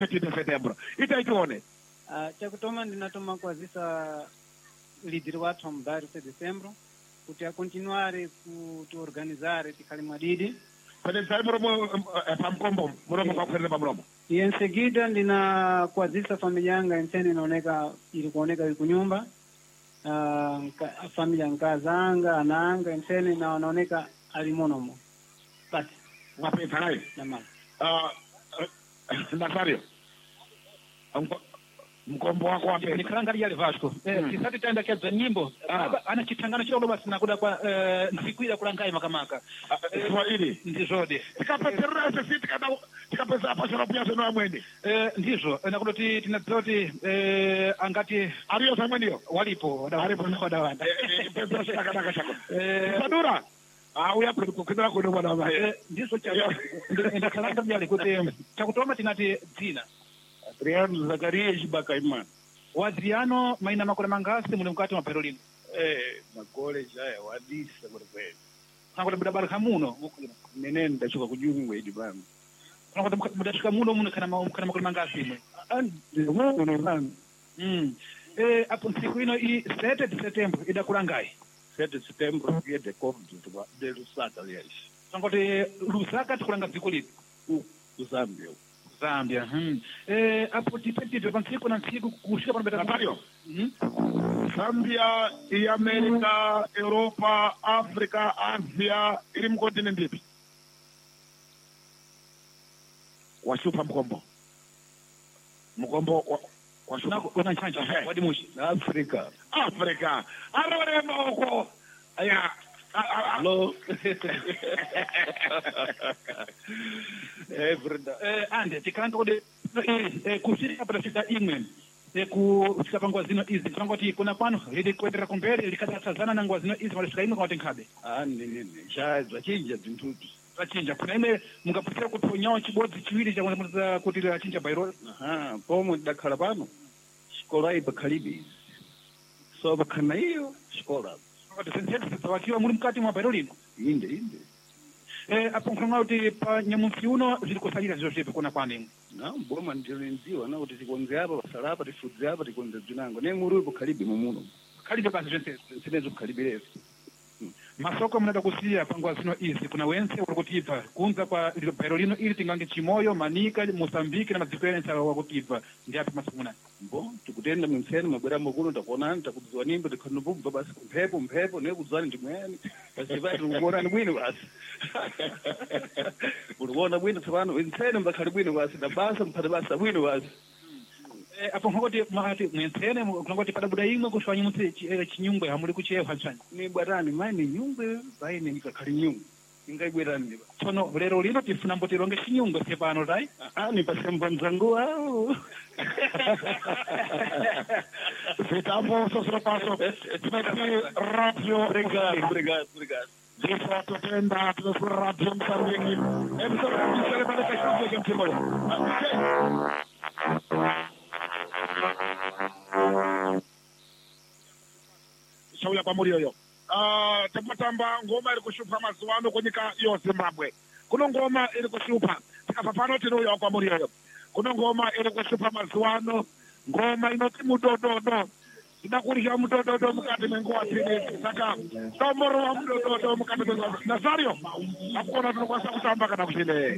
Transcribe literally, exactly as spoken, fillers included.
de setembro itaitione Ah, chakutoma ndinatoma kuazisa lidhiri wathu mudhari se Decembro kuti akontinuare kutiorganizare tikhale mwadidi. pedesai muromo pamkombo muromo kwakwenda pamromo Iye nseguida ndina kuazisa familia yanga ensene inaoneka ili kuoneka ili kunyumba. Uh, familia nkazanga ananga ensene na wanaoneka alimonomo basi wapeta naye namala ah Nazario mkombo wako wapi ni karanga yale Vasco eh kisati taenda kiaza nyimbo ana chitangana chilo basi nakuda kwa nsikwira kulangai makamaka Swahili ndizode tikapesera sisi tikada tikapesa hapa shara pia sio mwende eh ndizo nakuda ti tinazoti eh angati aliyo samwendio walipo walipo na wadawanda pesa shaka kaka shaka eh Sadura ah uya kukidara kwa bwana baya ndizo cha ndio karanga yale kuti chakutoma tinati dzina Adriano Zacarias Bakaima. O Adriano maina makore mangasi muli mkati wa Perolino. Eh, makole jaya wadisa kwa kweli. Nakuda muda baraka muno. Menene ndachoka kujungwe idibana. Nakuda muda shika muno muno kana kana makore mangasi mwe. Andi muno no bana. Mm. Eh apo siku ino i sete de setembro ida kulangai. sete de setembro dia de Covid de Lusaka aliás. Sangote Lusaka tukulanga dziko lipi? Zambia. Zambia. Hmm. Eh apo tipetito kwa siku na siku kushika kwa mbele Nazario Zambia i Amerika Europa Afrika Asia ili mkontinenti ipi washupa mkombo mkombo kwa na kuna chanja wadi mushi Afrika. Afrika arore moko aya Hello. Eh brother eh ande tikanga kode eh kushika para fika imwe eh kushika pangwa zino izi tangoti kuna pano ili kuendelea kumbele ilikata tazana na ngwa zino izi walifika imwe kwa tenkabe Andi nini chaza chinja zintutu. Rachinja kuna ime mungaputira kutonyawo chibodzi chiwiri chakuza kuti rachinja bairo. Aha, pomo dakhala pano. Shikola ibakalibi. So bakana hiyo shikola. Kuti senseti tsawakiwa muri mukati mwa bairo lino. Inde inde. Eh apo nkhanga kuti pa nyamusi uno zili kusalira zio zvepe kuna kwani. Na mboma ndirinziwa na kuti tikonze apa basalapa tifudze apa tikonze dzinango. Ne muri ibakalibi mumuno. Kalibe basi zvense Sinezo bukalibi masoko mnada kusiya pangwa zino izi kuna wense wakutipa kunza kwa bairo lino ili tingange chimoyo manika Mozambique na mazikwenza wakutipa ndi api masoko muna. Bo tikutenda mumsene mabwera mukuno takuonana takudziwa nimbo tikhanububba basi kumphepo mphepo nekudzwani ndimweni basi vai tikuonani bwino basi ulikuona bwino tsopano msene mbakhali bwino basi na basa mphata basa bwino basi. Eh apo ngoti mati mwensene ngoti pada buda imwe kushwa nyumutse chinyungwe hamuli kuchewa hanchani ni bwarani maini nyungwe baine nikakhali nyungwe ingaibwerani ndiba tsono lero lino tifuna mbotironge chinyungwe sepano dai ah ni pasemba mzangu wao Vitambo sosro paso Tumeti radio obrigado obrigado obrigado. Difra tutenda tunasu radio msarwengi Emso msele bada kashungo kemtimoyo Shauya kwa muri yoyo Uh, tamatamba ngoma iri kushupa mazuwano kunyika yo Zimbabwe. Kuno ngoma iri kushupa tikapapano tinoyo kwa muri yoyo. Kuno ngoma iri kushupa mazuwano ngoma inoti mudododo inakurya mudododo mukati menguwa tiri saka tomoro wa mudododo mukati menguwa Nazario akona tunokwasa kutamba kana kushinde